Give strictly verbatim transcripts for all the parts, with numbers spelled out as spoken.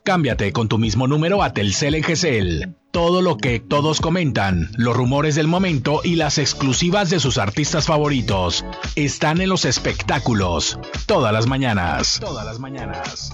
Cámbiate con tu mismo número a Telcel en G C L. Todo lo que todos comentan, los rumores del momento y las exclusivas de sus artistas favoritos están en los espectáculos. Todas las mañanas. Todas las mañanas.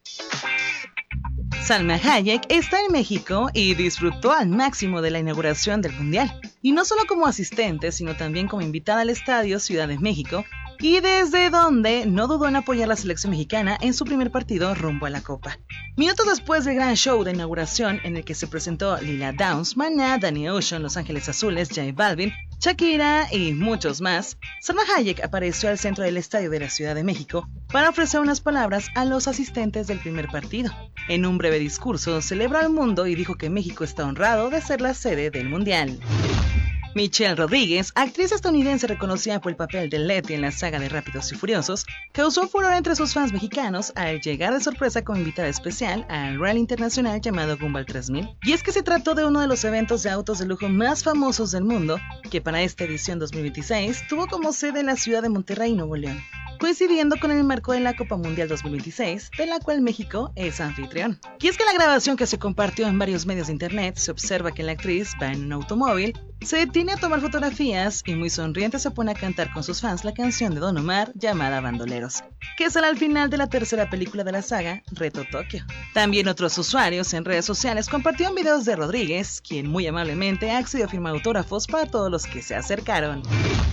Salma Hayek está en México y disfrutó al máximo de la inauguración del Mundial. Y no solo como asistente, sino también como invitada al Estadio Ciudad de México, y desde donde no dudó en apoyar a la selección mexicana en su primer partido rumbo a la Copa. Minutos después del gran show de inauguración en el que se presentó Lila Downs, Maná, Danny Ocean, Los Ángeles Azules, J Balvin, Shakira y muchos más, Salma Hayek apareció al centro del estadio de la Ciudad de México para ofrecer unas palabras a los asistentes del primer partido. En un breve discurso, celebró al mundo y dijo que México está honrado de ser la sede del Mundial. Michelle Rodríguez, actriz estadounidense reconocida por el papel de Letty en la saga de Rápidos y Furiosos, causó furor entre sus fans mexicanos al llegar de sorpresa como invitada especial al rally internacional llamado Gumball tres mil. Y es que se trató de uno de los eventos de autos de lujo más famosos del mundo, que para esta edición dos mil veintiséis tuvo como sede la ciudad de Monterrey, Nuevo León, coincidiendo con el marco de la Copa Mundial dos mil veintiséis, de la cual México es anfitrión. Y es que la grabación que se compartió en varios medios de internet se observa que la actriz va en un automóvil, se detiene a tomar fotografías y muy sonriente se pone a cantar con sus fans la canción de Don Omar llamada Bandoleros, que sale al final de la tercera película de la saga, Reto Tokio. También otros usuarios en redes sociales compartieron videos de Rodríguez, quien muy amablemente accedió a firmar autógrafos para todos los que se acercaron.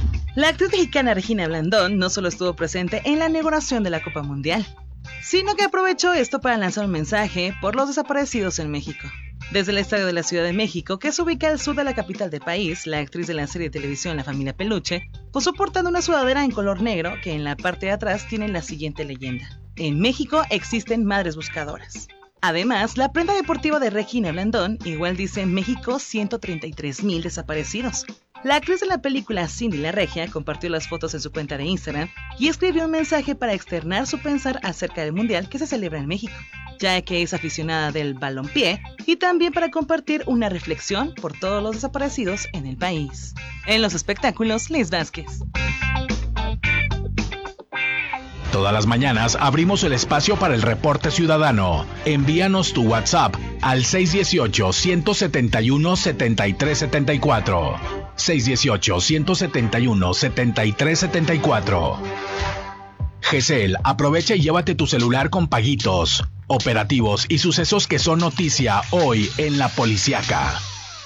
La actriz mexicana Regina Blandón no solo estuvo presente en la inauguración de la Copa Mundial, sino que aprovechó esto para lanzar un mensaje por los desaparecidos en México. Desde el Estadio de la Ciudad de México, que se ubica al sur de la capital del país, la actriz de la serie de televisión La Familia Peluche posó portando una sudadera en color negro que en la parte de atrás tiene la siguiente leyenda: en México existen madres buscadoras. Además, la prenda deportiva de Regina Blandón igual dice México ciento treinta y tres mil desaparecidos. La actriz de la película Cindy la Regia compartió las fotos en su cuenta de Instagram y escribió un mensaje para externar su pensar acerca del mundial que se celebra en México, ya que es aficionada del balompié, y también para compartir una reflexión por todos los desaparecidos en el país. En los espectáculos, Liz Vázquez. Todas las mañanas abrimos el espacio para el reporte ciudadano. Envíanos tu WhatsApp al seis uno ocho, uno siete uno, siete tres siete cuatro. seis uno ocho, uno siete uno, siete tres siete cuatro. G C L, aprovecha y llévate tu celular con paguitos, operativos y sucesos que son noticia hoy en La Policiaca.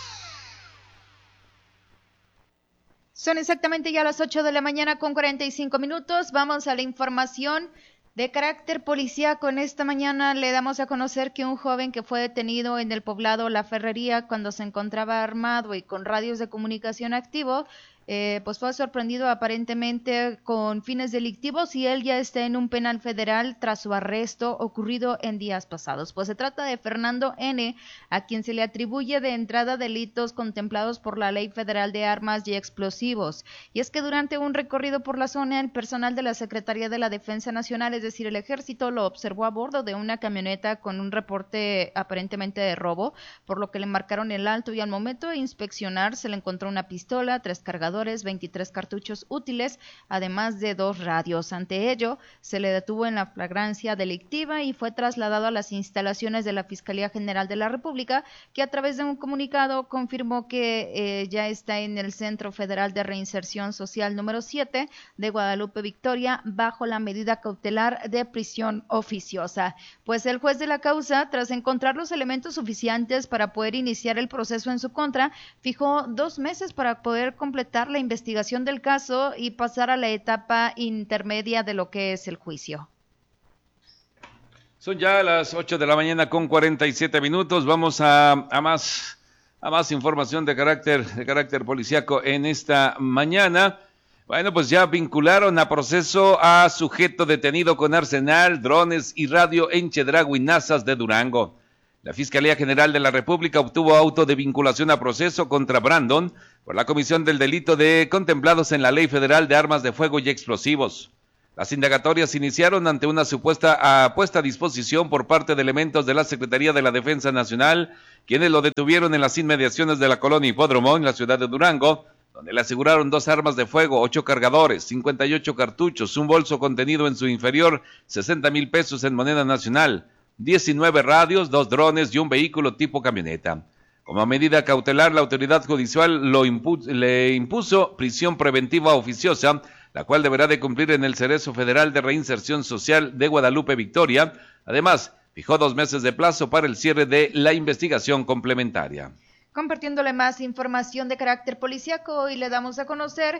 Son exactamente ya las ocho de la mañana con cuarenta y cinco minutos. Vamos a la información de carácter policíaco. En esta mañana le damos a conocer que un joven que fue detenido en el poblado La Ferrería cuando se encontraba armado y con radios de comunicación activo, Eh, pues fue sorprendido aparentemente con fines delictivos y él ya está en un penal federal tras su arresto ocurrido en días pasados. Pues se trata de Fernando N., a quien se le atribuye de entrada delitos contemplados por la Ley Federal de Armas y Explosivos. Y es que durante un recorrido por la zona, el personal de la Secretaría de la Defensa Nacional, es decir, el Ejército, lo observó a bordo de una camioneta con un reporte aparentemente de robo, por lo que le marcaron el alto y al momento de inspeccionar se le encontró una pistola, tres cargadores, veintitrés cartuchos útiles, además de dos radios. Ante ello, se le detuvo en la flagrancia delictiva y fue trasladado a las instalaciones de la Fiscalía General de la República, que a través de un comunicado confirmó que eh, ya está en el Centro Federal de Reinserción Social número siete de Guadalupe Victoria, bajo la medida cautelar de prisión oficiosa. Pues el juez de la causa, tras encontrar los elementos suficientes para poder iniciar el proceso en su contra, fijó dos meses para poder completar la investigación del caso y pasar a la etapa intermedia de lo que es el juicio. Son ya las ocho de la mañana con cuarenta y siete minutos. Vamos a, a más a más información de carácter de carácter policíaco en esta mañana. Bueno, pues ya vincularon a proceso a sujeto detenido con arsenal, drones y radio en Chedraui, Nazas de Durango. La Fiscalía General de la República obtuvo auto de vinculación a proceso contra Brandon por la comisión del delito de contemplados en la Ley Federal de Armas de Fuego y Explosivos. Las indagatorias iniciaron ante una supuesta uh, puesta a disposición por parte de elementos de la Secretaría de la Defensa Nacional, quienes lo detuvieron en las inmediaciones de la colonia Hipódromo en la ciudad de Durango, donde le aseguraron dos armas de fuego, ocho cargadores, cincuenta y ocho cartuchos, un bolso contenido en su inferior, sesenta mil pesos en moneda nacional, diecinueve radios, dos drones y un vehículo tipo camioneta. Como medida cautelar, la autoridad judicial lo impu- le impuso prisión preventiva oficiosa, la cual deberá de cumplir en el Cerezo Federal de Reinserción Social de Guadalupe Victoria. Además, fijó dos meses de plazo para el cierre de la investigación complementaria. Compartiéndole más información de carácter policíaco, hoy le damos a conocer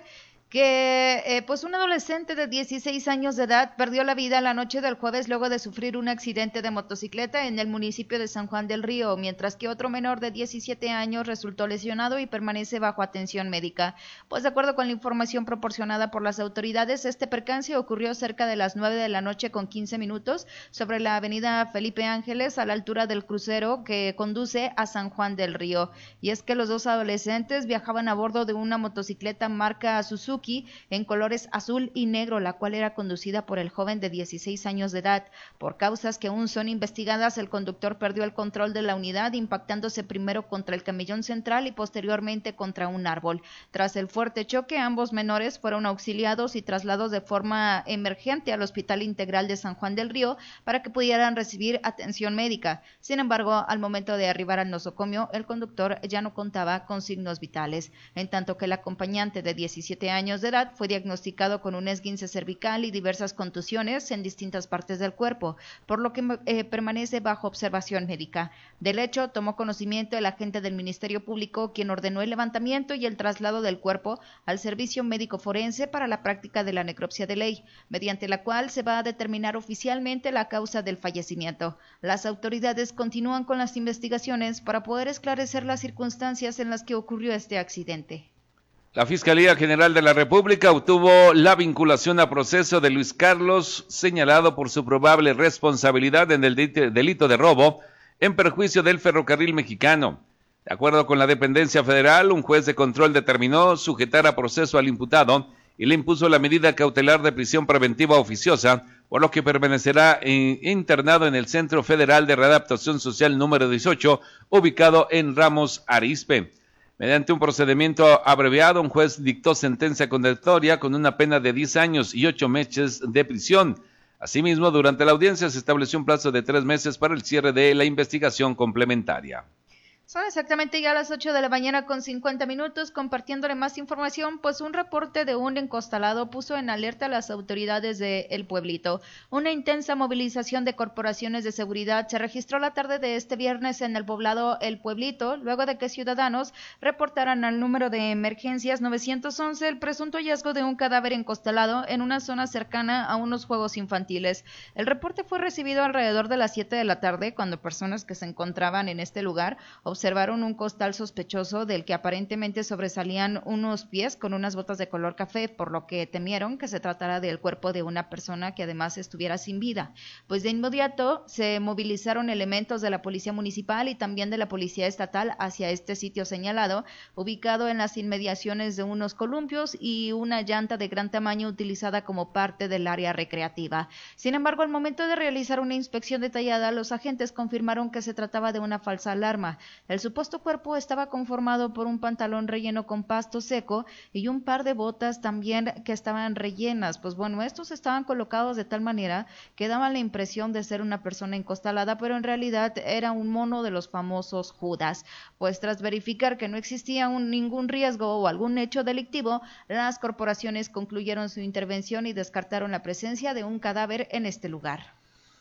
que eh, pues un adolescente de dieciséis años de edad perdió la vida la noche del jueves luego de sufrir un accidente de motocicleta en el municipio de San Juan del Río, mientras que otro menor de diecisiete años resultó lesionado y permanece bajo atención médica. Pues de acuerdo con la información proporcionada por las autoridades, este percance ocurrió cerca de las nueve de la noche con quince minutos sobre la avenida Felipe Ángeles a la altura del crucero que conduce a San Juan del Río. Y es que los dos adolescentes viajaban a bordo de una motocicleta marca Suzuki en colores azul y negro, la cual era conducida por el joven de dieciséis años de edad. Por causas que aún son investigadas, el conductor perdió el control de la unidad, impactándose primero contra el camellón central y posteriormente contra un árbol. Tras el fuerte choque, ambos menores fueron auxiliados y trasladados de forma emergente al Hospital Integral de San Juan del Río para que pudieran recibir atención médica. Sin embargo, al momento de arribar al nosocomio, el conductor ya no contaba con signos vitales, en tanto que el acompañante de diecisiete años de edad fue diagnosticado con un esguince cervical y diversas contusiones en distintas partes del cuerpo, por lo que eh, permanece bajo observación médica. Del hecho, tomó conocimiento el agente del Ministerio Público, quien ordenó el levantamiento y el traslado del cuerpo al Servicio Médico Forense para la práctica de la necropsia de ley, mediante la cual se va a determinar oficialmente la causa del fallecimiento. Las autoridades continúan con las investigaciones para poder esclarecer las circunstancias en las que ocurrió este accidente. La Fiscalía General de la República obtuvo la vinculación a proceso de Luis Carlos, señalado por su probable responsabilidad en el delito de robo en perjuicio del ferrocarril mexicano. De acuerdo con la dependencia federal, un juez de control determinó sujetar a proceso al imputado y le impuso la medida cautelar de prisión preventiva oficiosa, por lo que permanecerá internado en el Centro Federal de Readaptación Social número dieciocho, ubicado en Ramos Arizpe. Mediante un procedimiento abreviado, un juez dictó sentencia condenatoria con una pena de diez años y ocho meses de prisión. Asimismo, durante la audiencia se estableció un plazo de tres meses para el cierre de la investigación complementaria. Son exactamente ya las ocho de la mañana con cincuenta minutos, compartiéndole más información, pues un reporte de un encostalado puso en alerta a las autoridades de El Pueblito. Una intensa movilización de corporaciones de seguridad se registró la tarde de este viernes en el poblado El Pueblito, luego de que ciudadanos reportaran al número de emergencias nueve once el presunto hallazgo de un cadáver encostalado en una zona cercana a unos juegos infantiles. El reporte fue recibido alrededor de las siete de la tarde, cuando personas que se encontraban en este lugar observaron un costal sospechoso del que aparentemente sobresalían unos pies con unas botas de color café, por lo que temieron que se tratara del cuerpo de una persona que además estuviera sin vida. Pues de inmediato se movilizaron elementos de la Policía Municipal y también de la Policía Estatal hacia este sitio señalado, ubicado en las inmediaciones de unos columpios y una llanta de gran tamaño utilizada como parte del área recreativa. Sin embargo, al momento de realizar una inspección detallada, los agentes confirmaron que se trataba de una falsa alarma. El supuesto cuerpo estaba conformado por un pantalón relleno con pasto seco y un par de botas también que estaban rellenas. Pues bueno, estos estaban colocados de tal manera que daban la impresión de ser una persona encostalada, pero en realidad era un mono de los famosos Judas. Pues tras verificar que no existía un, ningún riesgo o algún hecho delictivo, las corporaciones concluyeron su intervención y descartaron la presencia de un cadáver en este lugar.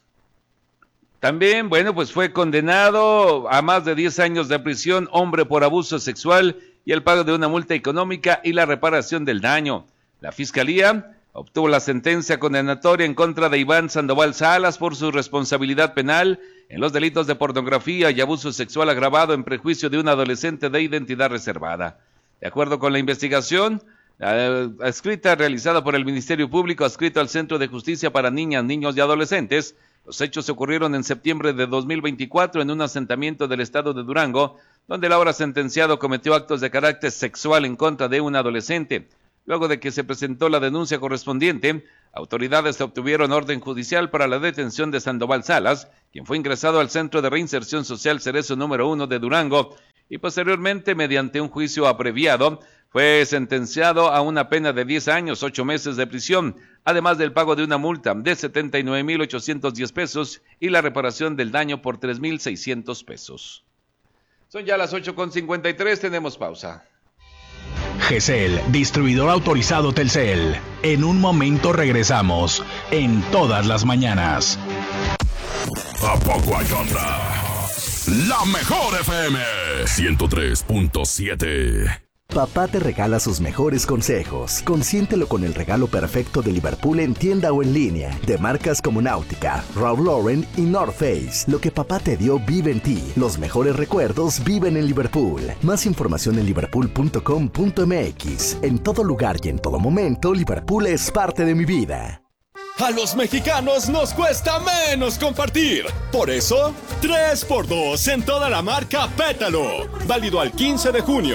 También, bueno, pues fue condenado a más de diez años de prisión, hombre por abuso sexual y el pago de una multa económica y la reparación del daño. La Fiscalía obtuvo la sentencia condenatoria en contra de Iván Sandoval Salas por su responsabilidad penal en los delitos de pornografía y abuso sexual agravado en perjuicio de un adolescente de identidad reservada. De acuerdo con la investigación eh, escrita realizada por el Ministerio Público adscrito al Centro de Justicia para Niñas, Niños y Adolescentes, los hechos ocurrieron en septiembre de dos mil veinticuatro en un asentamiento del estado de Durango, donde el ahora sentenciado cometió actos de carácter sexual en contra de un adolescente. Luego de que se presentó la denuncia correspondiente, autoridades obtuvieron orden judicial para la detención de Sandoval Salas, quien fue ingresado al Centro de Reinserción Social Cerezo número uno de Durango, y posteriormente, mediante un juicio abreviado, fue sentenciado a una pena de diez años, ocho meses de prisión, además del pago de una multa de setenta y nueve mil ochocientos diez pesos y la reparación del daño por tres mil seiscientos pesos. Son ya las ocho con cincuenta y tres, tenemos pausa. G C L, distribuidor autorizado Telcel. En un momento regresamos, en todas las mañanas. ¿A poco hay otra? La mejor F M, ciento tres punto siete. Papá te regala sus mejores consejos. Consiéntelo con el regalo perfecto de Liverpool en tienda o en línea. De marcas como Náutica, Ralph Lauren y North Face. Lo que papá te dio vive en ti. Los mejores recuerdos viven en Liverpool. Más información en liverpool punto com punto m x. En todo lugar y en todo momento, Liverpool es parte de mi vida. A los mexicanos nos cuesta menos compartir. Por eso, tres por dos en toda la marca Pétalo. Válido al quince de junio.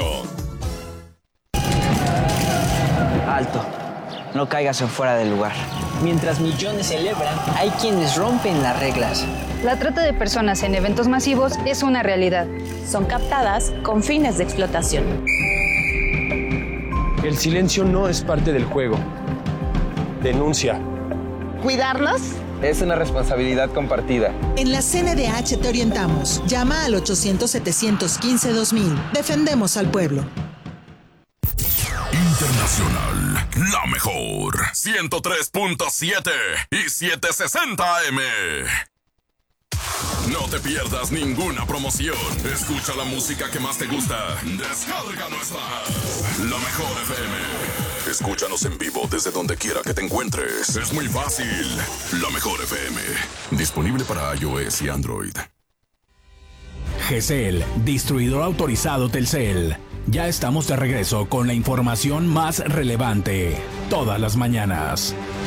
Alto, no caigas en fuera del lugar. Mientras millones celebran, hay quienes rompen las reglas. La trata de personas en eventos masivos es una realidad. Son captadas con fines de explotación. El silencio no es parte del juego. Denuncia. ¿Cuidarnos? Es una responsabilidad compartida. En la C N D H te orientamos. Llama al ochocientos, setecientos quince, dos mil. Defendemos al pueblo. Internacional, la mejor, ciento tres punto siete y setecientos sesenta A M. No te pierdas ninguna promoción. Escucha la música que más te gusta. Descarga nuestra app, La Mejor F M. Escúchanos en vivo desde donde quiera que te encuentres. Es muy fácil. La Mejor F M. Disponible para iOS y Android. G C L, distribuidor autorizado Telcel. Ya estamos de regreso con la información más relevante, todas las mañanas.